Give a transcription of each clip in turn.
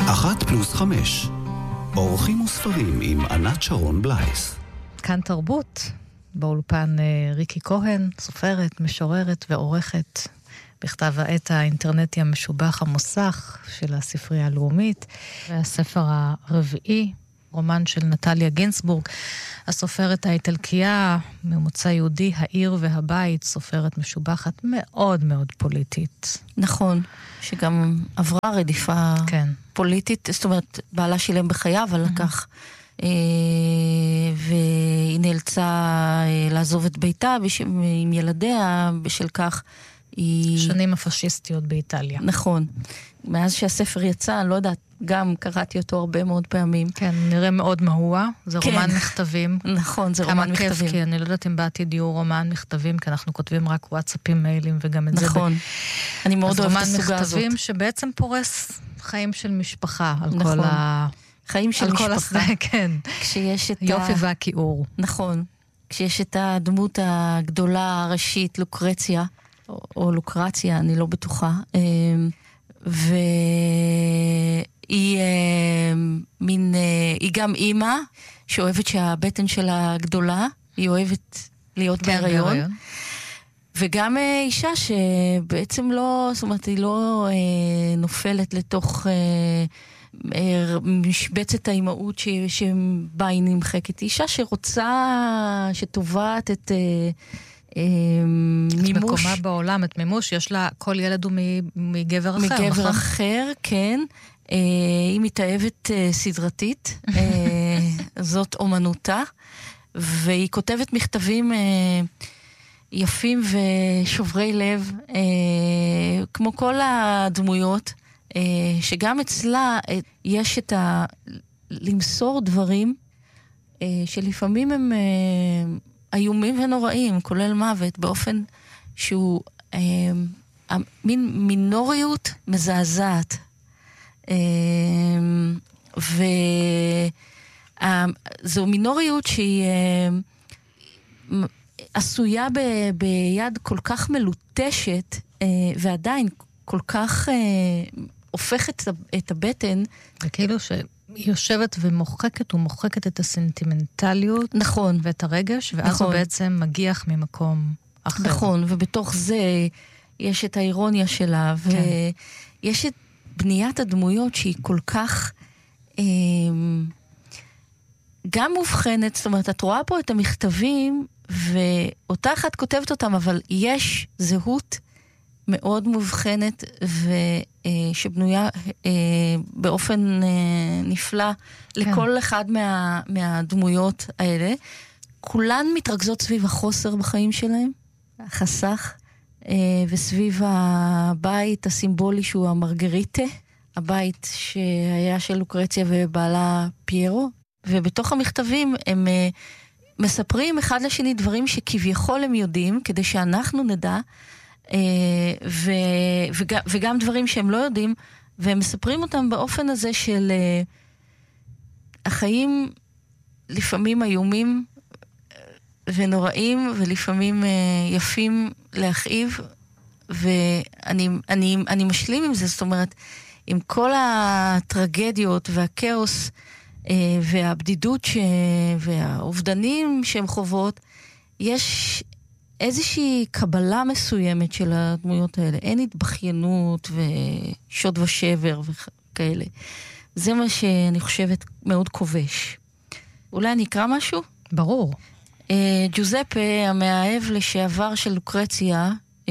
1+5 אורחים וספרים עם ענת שרון בלייס. כאן תרבות, באולפן ריקי כהן, סופרת, משוררת ועורכת, בכתב העת האינטרנטי המשובח המוסך של הספרייה הלאומית, והספר הרביעי, רומן של נטליה גינסבורג, הסופרת האיטלקייה, ממוצא יהודי, העיר והבית, סופרת משובחת מאוד מאוד פוליטית. נכון, שגם עברה רדיפה כן. פוליטית, זאת אומרת, בעלה שילם בחייו על כך, והיא נאלצה לעזוב את ביתה עם ילדיה, בשל כך היא... שנים הפשיסטיות באיטליה. נכון. מאז שהספר יצא, אני לא יודעת, גם קראתי אותו הרבה מאוד פעמים. כן, נראה מאוד מהוע. זה כן. רומן מכתבים. נכון, זה רומן מכתבים. כמה כיף, כי אני לא יודעת אם בעתיד יהיו רומן מכתבים, כי אנחנו כותבים רק וואטסאפים, מיילים, וגם את נכון. זה. אני מאוד אוהבת את הסוגה הזאת. אז רומן מכתבים שבעצם פורס חיים של משפחה, על נכון. כל חיים של משפחה. כן. כשיש את יופי והכיעור. נכון. כשיש את הדמות הגדולה הראשית, לוקרציה, או לוקרציה, אני לא בטוחה, והיא היא גם אימא שאוהבת שהבטן שלה גדולה, היא אוהבת להיות בהיריון, וגם אישה שבעצם לא, זאת אומרת, היא לא נופלת לתוך משבצת האימהות שבה היא נמחקת. אישה שרוצה, שטובעת את מימוש. את מקומה בעולם, את מימוש, יש לה, כל ילד הוא מגבר אחר, נכון? מגבר אחר, כן. היא מתאהבת סדרתית, זאת אומנותה, והיא כותבת מכתבים יפים ושוברי לב, כמו כל הדמויות, שגם אצלה יש את למסור דברים, שלפעמים הם איומים ונוראים, כולל מוות, באופן שהוא מין מינוריות מזעזעת. וזו מינוריות שהיא עשויה ביד כל כך מלוטשת, ועדיין כל כך הופכת את הבטן. וכאילו שהיא יושבת ומוחקת ומוחקת את הסנטימנטליות. נכון. ואת הרגש, ואז נכון. הוא בעצם מגיח ממקום אחר. נכון, ובתוך זה יש את האירוניה שלה, כן. ויש את בניית הדמויות שהיא כל כך גם מובחנת, זאת אומרת, את רואה פה את המכתבים, ואותה אחת כותבת אותם, אבל יש זהות מאוד מובחנת, שבנויה באופן נפלא לכל אחד מהדמויות האלה. כולן מתרכזות סביב החוסר בחיים שלהם, החסך, וסביב הבית הסימבולי שהוא המרגריטה, הבית שהיה של לוקרציה ובעלה פיירו, ובתוך המכתבים הם מספרים אחד לשני דברים שכביכול הם יודעים, כדי שאנחנו נדע, וגם דברים שהם לא יודעים, והם מספרים אותם באופן הזה של החיים לפעמים איומים ונוראים, ולפעמים יפים להכאיב, ואני משלים עם זה, זאת אומרת, עם כל הטרגדיות והכאוס והבדידות והאובדנים שהם חוות, יש איזושהי קבלה מסוימת של הדמויות האלה. אין התבחיינות ושוד ושבר וכאלה. זה מה שאני חושבת מאוד כובש. אולי אני אקרא משהו? ברור. ג'וזפה, המאהב לשעבר של לוקרציה,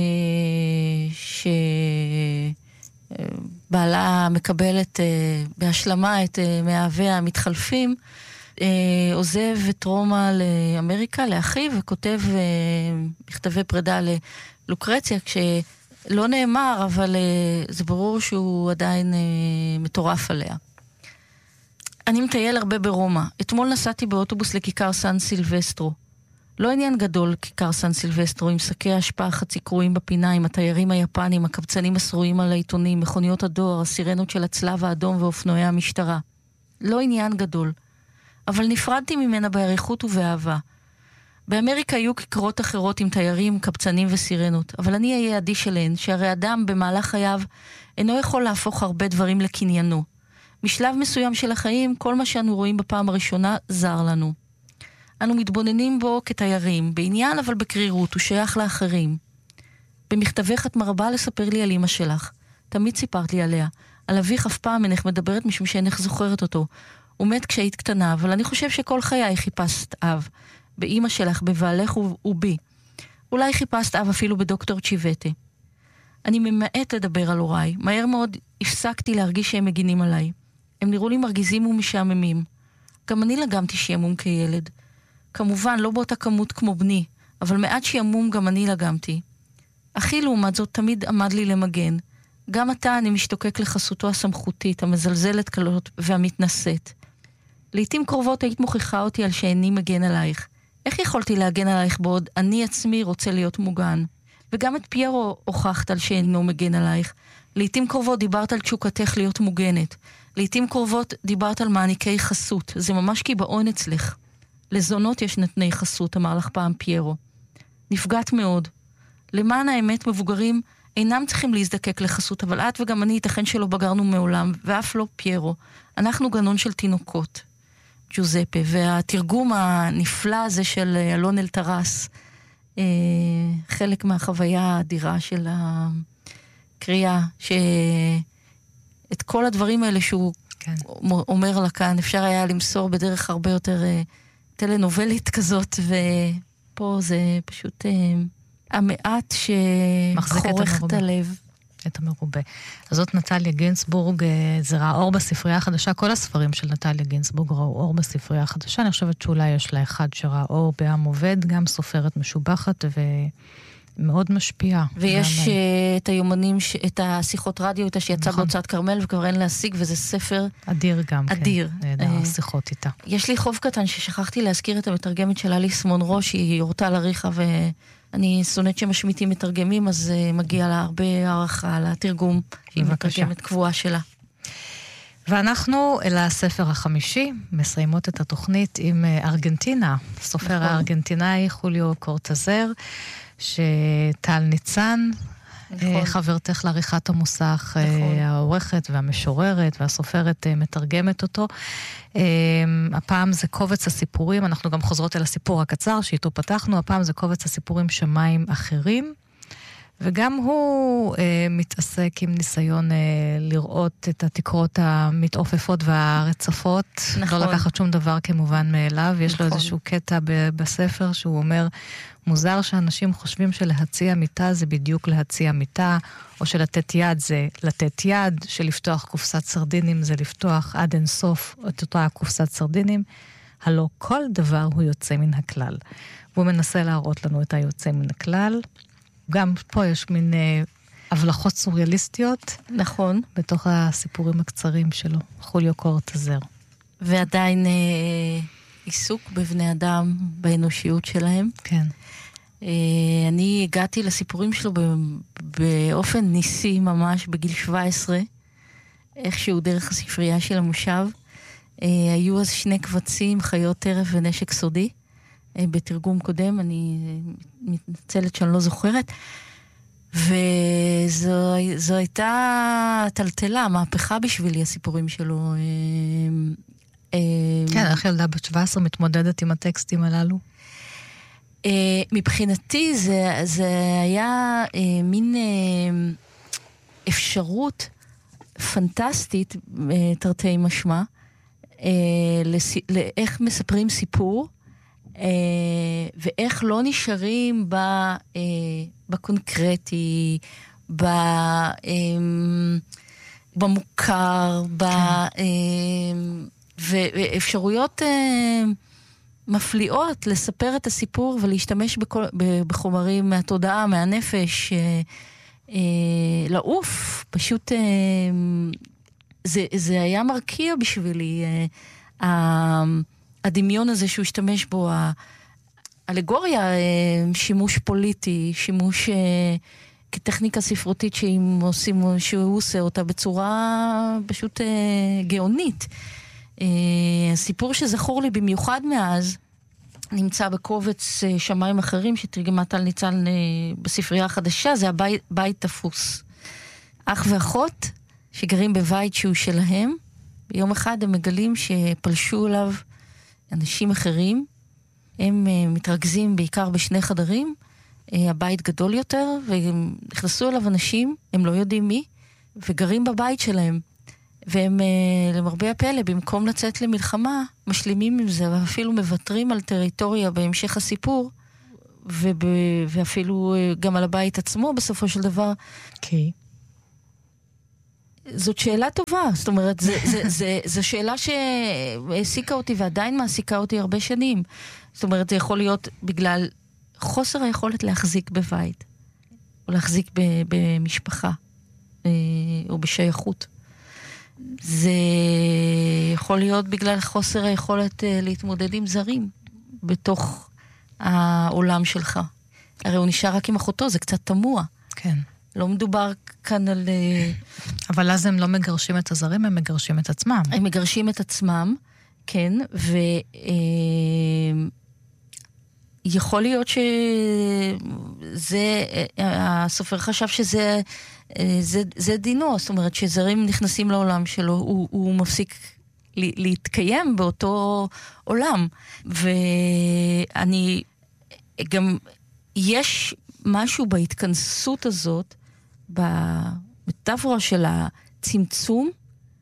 שבעלה מקבלת בהשלמה את מאהביה המתחלפים, עוזב את רומא לאמריקה, לאחיו, וכותב מכתבי פרידה ללוקרציה, כשלא נאמר, אבל זה ברור שהוא עדיין מטורף עליה. אני מטייל הרבה ברומא. אתמול נסעתי באוטובוס לכיכר סן סילבסטרו. לא עניין גדול כיכר סן סילבסטרו, עם שקי השפעה חצי קרועים בפינה, עם התיירים היפנים, הקבצנים הסרועים על העיתונים, מכוניות הדואר, הסירנות של הצלב האדום ואופנועי המשטרה. לא עניין גדול. אבל נפרדתי ממנה בעריכות ובאהבה. באמריקה היו כיכרות אחרות עם תיירים, קבצנים וסירנות, אבל אני אהיה עדי שלהן, שהרי אדם במהלך חייו אינו יכול להפוך הרבה דברים לקניינו. משלב מסוים של החיים, כל מה שאנו רואים בפעם הראשונה זר לנו. אנו מתבוננים בו כתיירים, בעניין אבל בקרירות, הוא שייך לאחרים. במכתבך את מרבה לספר לי על אמא שלך. תמיד סיפרת לי עליה. על אביך אף פעם אינך מדברת משום שאינך זוכרת אותו. הוא מת כשהיית קטנה, אבל אני חושב שכל חיי חיפשת אב. באמא שלך, בבעלך ובי. אולי חיפשת אב אפילו בדוקטור צ'יבטה. אני ממעט לדבר על הוריי. מהר מאוד הפסקתי להרגיש שהם מגינים עליי. הם נראו לי מרגיזים ומשעממים. גם אני לגמתי שיעמום כילד. כמובן, לא באותה כמות כמו בני, אבל מעט שיעמום גם אני לגמתי. אחי לעומת זאת תמיד עמד לי למגן. גם אתה אני משתוקק לחסותו הסמכותית, המזלזלת קלות והמתנשאת. לעתים קרובות היית מוכיחה אותי על שאיני מגן עלייך. איך יכולתי להגן עלייך בעוד אני עצמי רוצה להיות מוגן? וגם את פיירו הוכחת על שאינו מגן עלייך. לעתים קרובות דיברת על תשוקתך להיות מוגנת. לעתים קרובות דיברת על מעניקי חסות. זה ממש קיבעון אצלך. לזונות יש נתני חסות, אמר לך פעם פיירו. נפגעת מאוד. למען האמת, מבוגרים אינם צריכים להזדקק לחסות, אבל את וגם אני ייתכן שלא בגרנו מעולם, ואף לא פיירו. אנחנו גנון של תינוקות. ג'וזפה, והתרגום הנפלא הזה של אלון אלטרס, חלק מהחוויה האדירה של הקריאה, שאת כל הדברים האלה שהוא כן. אומר לה כאן, אפשר היה למסור בדרך הרבה יותר טלנובלית כזאת, ופה זה פשוט המעט שחורך את הלב. את המרובה. אז זאת נטליה גינסבורג, זה ראה אור בספרייה החדשה, כל הספרים של נטליה גינסבורג ראו אור בספרייה החדשה, אני חושבת שאולי יש לה אחד שראה אור בעם עובד, גם סופרת משובחת ומאוד משפיעה. ויש את היומנים, את השיחות רדיו, את שיצא בהוצאת כרמל וכבר אין להשיג, וזה ספר אדיר גם, אדיר. כן, השיחות איתה. יש לי חוב קטן ששכחתי להזכיר את המתרגמת של אליס מונרו, שהיא הורתה לריחה אני שונאת שמשמיטים מתרגמים, אז מגיע לה הרבה הערכה על התרגום, שהיא מתרגמת קבועה שלה. ואנחנו אל הספר החמישי, מסיימות את התוכנית עם ארגנטינה, סופר הארגנטינאי חוליו קורטזר, שטל ניצן, חברתך לעריכת המוסך, העורכת והמשוררת והסופרת מתרגמת אותו. הפעם זה קובץ הסיפורים, אנחנו גם חוזרות אל הסיפור הקצר שאיתו פתחנו, הפעם זה קובץ הסיפורים שמיים אחרים, וגם הוא מתעסק עם ניסיון לראות את התקרות המתעופפות והרצפות, נכון. לא לקחת שום דבר כמובן מאליו, יש נכון. לו איזשהו קטע בספר שהוא אומר, מוזר שאנשים חושבים שלהציע מיטה זה בדיוק להציע מיטה, או שלתת יד זה לתת יד, שלפתוח קופסת סרדינים זה לפתוח עד אין סוף את אותה קופסת סרדינים, הלא כל דבר הוא יוצא מן הכלל. והוא מנסה להראות לנו את היוצא מן הכלל, גם פה יש מין הבלחות סוריאליסטיות. נכון. בתוך הסיפורים הקצרים שלו, חוליו קורטזר. ועדיין עיסוק בבני אדם, באנושיות שלהם. כן. אני הגעתי לסיפורים שלו באופן ניסי ממש בגיל 17, איכשהו דרך הספרייה של המושב. היו אז 2 קבצים, חיות טרף ונשק סודי. בתרגום קודם, אני מתנצלת שאני לא זוכרת, וזו הייתה טלטלה, מהפכה בשבילי הסיפורים שלו. כן, איך ילדה בת 17 מתמודדת עם הטקסטים הללו? מבחינתי זה היה מין אפשרות פנטסטית, תרתי משמע, לאיך מספרים סיפור, ואיך לא נשארים בקונקרטי, במוכר, ואפשרויות מפליאות לספר את הסיפור ולהשתמש בחומרים מהתודעה, מהנפש, לעוף. פשוט זה היה מרקיע בשבילי, הדמיון הזה שהוא השתמש בו, האלגוריה, שימוש פוליטי, שימוש כטכניקה ספרותית שהוא עושה אותה בצורה פשוט גאונית. הסיפור שזכור לי במיוחד מאז, נמצא בקובץ שמיים אחרים שתרגמה טל ניצן בספרייה החדשה, זה הבית תפוס. אח ואחות שגרים בבית שהוא שלהם, ביום אחד הם מגלים שפלשו אליו אנשים אחרים, הם מתרכזים בעיקר בשני חדרים, הבית גדול יותר, ונכנסו אליו אנשים, הם לא יודעים מי, וגרים בבית שלהם. והם, למרבה הפלא, במקום לצאת למלחמה, משלימים עם זה, ואפילו מוותרים על טריטוריה בהמשך הסיפור, ואפילו גם על הבית עצמו בסופו של דבר. כי? זאת שאלה טובה, זאת אומרת, זו שאלה שהעסיקה אותי ועדיין מעסיקה אותי הרבה שנים. זאת אומרת, זה יכול להיות בגלל חוסר היכולת להחזיק בבית, או להחזיק במשפחה, או בשייכות. זה יכול להיות בגלל חוסר היכולת להתמודד עם זרים בתוך העולם שלך. הרי הוא נשאר רק עם אחותו, זה קצת תמוה. כן. לא מדובר כאן על... אבל אז הם לא מגרשים את הזרים, הם מגרשים את עצמם. הם מגרשים את עצמם, כן, יכול להיות שזה, הסופר חשב שזה זה דינו, זאת אומרת שזרים נכנסים לעולם שלו, הוא מפסיק להתקיים באותו עולם. ואני גם, יש משהו בהתכנסות הזאת, במטאפורה של הצמצום,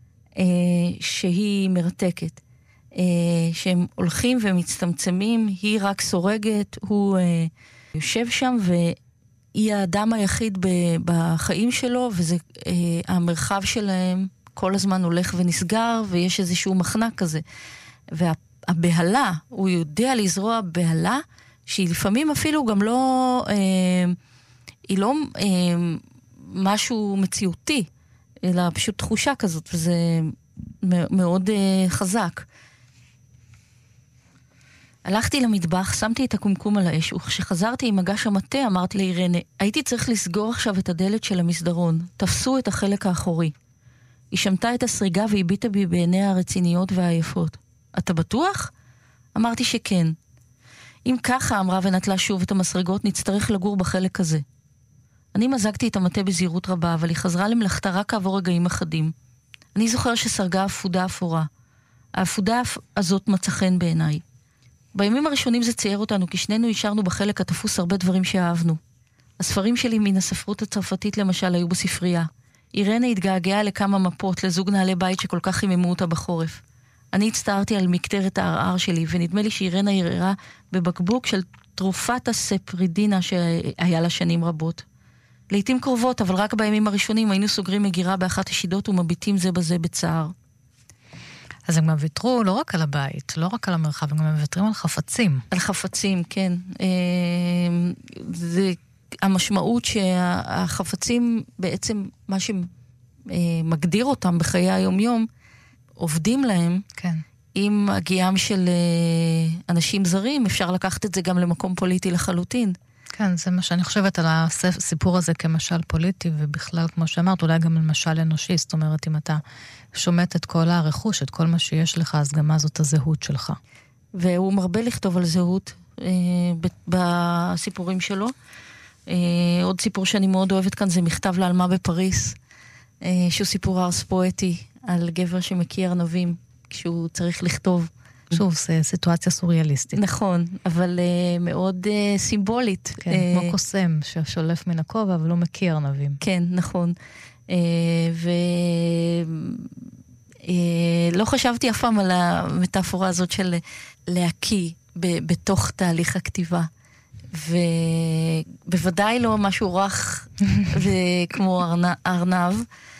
שהיא מרתקת. שהם הולכים ומצטמצמים, היא רק סורגת, הוא יושב שם והיא האדם היחיד בחיים שלו, וזה המרחב שלהם כל הזמן הולך ונסגר, ויש איזשהו מחנק כזה. והבהלה, הוא יודע לזרוע בהלה, שהיא לפעמים אפילו גם לא, היא לא משהו מציאותי, אלא פשוט תחושה כזאת, וזה מאוד חזק. הלכתי למטבח, שמתי את הקומקום על האש, וכשחזרתי עם מגש המטה, אמרתי לאירנה, הייתי צריך לסגור עכשיו את הדלת של המסדרון. תפסו את החלק האחורי. היא שמתה את הסריגה והביטה בי בעיניה הרציניות והעייפות. אתה בטוח? אמרתי שכן. אם ככה, אמרה ונטלה שוב את המסרגות, נצטרך לגור בחלק הזה. אני מזגתי את המטה בזהירות רבה, אבל היא חזרה למלאכתה רק כעבור רגעים אחדים. אני זוכר שסרגה אפודה אפורה. האפודה הזאת מצא חן בעיניי. בימים הראשונים זה צייר אותנו, כי שנינו השארנו בחלק התפוס הרבה דברים שאהבנו. הספרים שלי מן הספרות הצרפתית למשל היו בספרייה. אירנה התגעגעה לכמה מפות לזוג נעלי בית שכל כך חיממו אותה בחורף. אני הצטערתי על מקטרת הערער שלי, ונדמה לי שאירנה ערערה בבקבוק של תרופת הספרידינה שהיה לה שנים רבות. לעתים קרובות, אבל רק בימים הראשונים היינו סוגרים מגירה באחת השידות ומביטים זה בזה בצער. אז הם מוותרו לא רק על הבית, לא רק על המרחב, הם מוותרים על חפצים. על חפצים, כן. זה המשמעות שהחפצים בעצם, מה שמגדיר אותם בחיי היום-יום, עובדים להם. כן. עם הגיעם של אנשים זרים, אפשר לקחת את זה גם למקום פוליטי לחלוטין. כן, זה מה שאני חושבת על הסיפור הזה כמשל פוליטי, ובכלל, כמו שאמרת, אולי גם למשל אנושי, זאת אומרת, אם אתה שומט את כל הרכוש, את כל מה שיש לך, אז גם מה זאת הזהות שלך. והוא מרבה לכתוב על זהות בסיפורים שלו. עוד סיפור שאני מאוד אוהבת כאן, זה מכתב לאלמה בפריס, שהוא סיפור ארס פואטי, על גבר שמכיר ארנבים, כשהוא צריך לכתוב. שוב, זה סיטואציה סוריאליסטית. נכון, אבל מאוד סימבולית. כן, כמו קוסם ששולף מן הכובע, אבל לא מכיר ארנבים. כן, נכון. ולא חשבתי אף פעם על המטאפורה הזאת של להקיא בתוך תהליך הכתיבה. ובוודאי לא משהו רך כמו ארנב,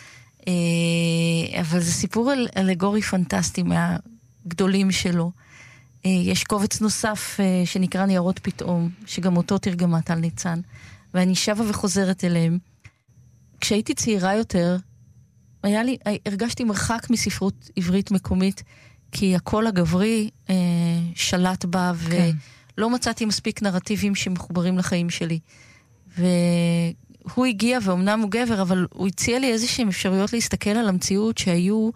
אבל זה סיפור אלגורי פנטסטי מהגדולים שלו. יש קובץ נוסף שנקרא ניירות פתאום, שגם אותו תרגמה טל ניצן, ואני שבה וחוזרת אליהם. כשהייתי צעירה יותר, הרגשתי מרחק מספרות עברית מקומית, כי הקול הגברי שלט בה, כן. ולא מצאתי מספיק נרטיבים שמחוברים לחיים שלי. והוא הגיע, ואומנם הוא גבר, אבל הוא הציע לי איזושהי אפשרויות להסתכל על המציאות שהיו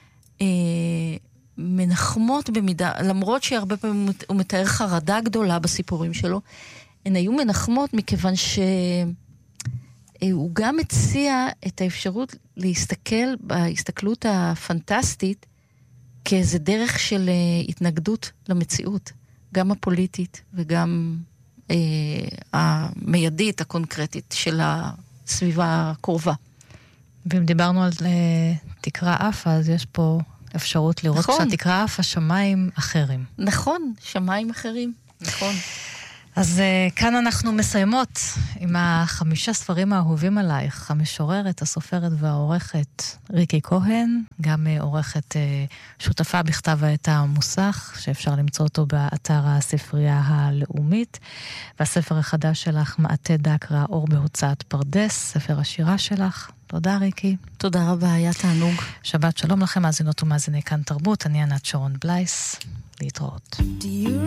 מנחמות במידה, למרות שהרבה פעמים הוא מתאר חרדה גדולה בסיפורים שלו, הן היו מנחמות מכיוון שהוא גם הציע את האפשרות להסתכל בהסתכלות הפנטסטית כאיזה דרך של התנגדות למציאות, גם הפוליטית וגם המיידית, הקונקרטית של הסביבה הקרובה. ואם דיברנו על תקרה אפה, אז יש פה אפשרות לראות שהתקרה אפה שמיים אחרים. נכון, שמיים אחרים, נכון. אז כאן אנחנו מסיימות עם 5 ספרים האהובים עלייך, המשוררת, הסופרת והעורכת ריקי כהן, גם עורכת שותפה בכתב העת המוסך, שאפשר למצוא אותו באתר הספרייה הלאומית, והספר החדש שלך, מעטה דק ראה אור בהוצאת פרדס, ספר השירה שלך. תודה ריקי. תודה רבה, היה תענוג. שבת שלום לכם, מאזינות ומאזיני כאן תרבות, אני ענת שרון בלייס, להתראות.